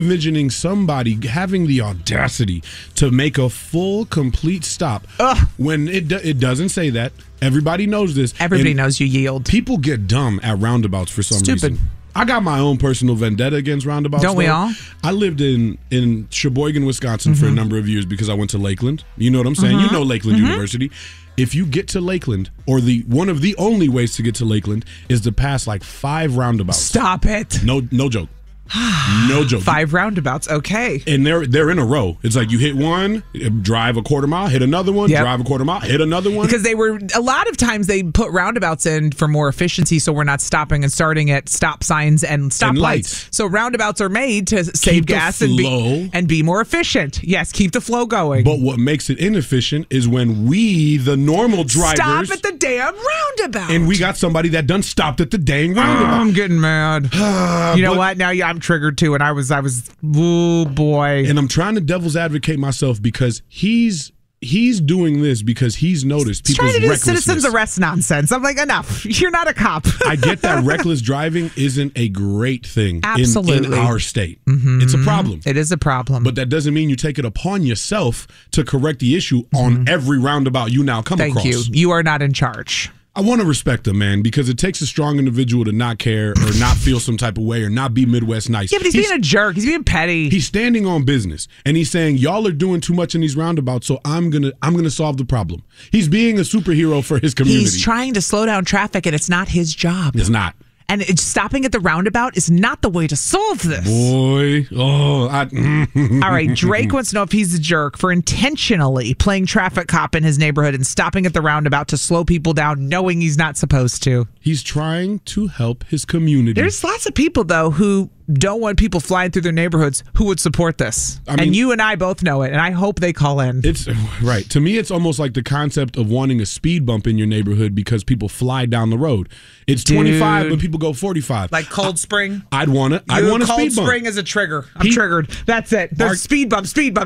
envisioning somebody having the audacity to make a full, complete stop when it doesn't say that. Everybody knows this. Everybody knows you yield. People get dumb at roundabouts for some reason. I got my own personal vendetta against roundabouts. Don't we all? I lived in Sheboygan, Wisconsin for a number of years because I went to Lakeland. You know what I'm saying? You know Lakeland University. If you get to Lakeland, or one of the only ways to get to Lakeland is to pass like 5 roundabouts. Stop it. No joke. No joke. 5 roundabouts, okay. And they're in a row. It's like you hit one, drive a quarter mile, hit another one, drive a quarter mile, hit another one. Because a lot of times they put roundabouts in for more efficiency, so we're not stopping and starting at stop signs and stoplights. So roundabouts are made to save gas and be more efficient. Yes, keep the flow going. But what makes it inefficient is when we, the normal drivers, stop at the damn roundabout. And we got somebody that done stopped at the dang roundabout. I'm getting mad. You know what? Now I'm triggered too, and I was oh boy. And I'm trying to devil's advocate myself because he's doing this because he's noticed people's trying to do recklessness. Citizens arrest nonsense. I'm like, enough. You're not a cop. I get that reckless driving isn't a great thing in our state. It's a problem. It is a problem. But that doesn't mean you take it upon yourself to correct the issue on every roundabout you now come across. Thank you. You are not in charge. I want to respect him, man, because it takes a strong individual to not care or not feel some type of way or not be Midwest nice. Yeah, but he's being a jerk. He's being petty. He's standing on business, and he's saying, y'all are doing too much in these roundabouts, so I'm gonna solve the problem. He's being a superhero for his community. He's trying to slow down traffic, and it's not his job. It's not. And stopping at the roundabout is not the way to solve this. Boy. All right, Drake wants to know if he's a jerk for intentionally playing traffic cop in his neighborhood and stopping at the roundabout to slow people down knowing he's not supposed to. He's trying to help his community. There's lots of people, though, who don't want people flying through their neighborhoods who would support this. And you and I both know it, and I hope they call in. It's right. To me, it's almost like the concept of wanting a speed bump in your neighborhood because people fly down the road. It's 25, but people go 45. Like Cold Spring? I'd want a speed bump. Cold Spring is a trigger. I'm triggered. That's it. There's speed bump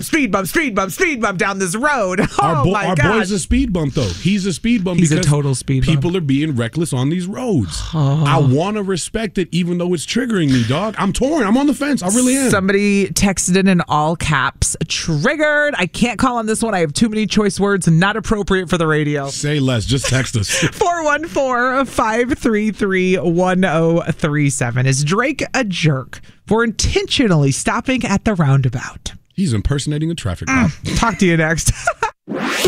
down this road. Our boy's a speed bump, though. He's a speed bump because a total speed bump. People are being reckless on these roads. I want to respect it, even though it's triggering me, dog. I'm torn. I'm on the fence. I really am. Somebody texted in all caps, triggered. I can't call on this one. I have too many choice words and not appropriate for the radio. Say less. Just text us. 414-533-1037. Is Drake a jerk for intentionally stopping at the roundabout? He's impersonating a traffic cop. Talk to you next.